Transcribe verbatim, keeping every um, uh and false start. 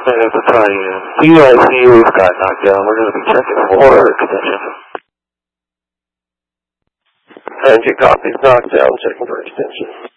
Thank you for trying in. P I C, we've got knocked down. We're going to be checking for extension. Engine copies knocked down, checking for extension.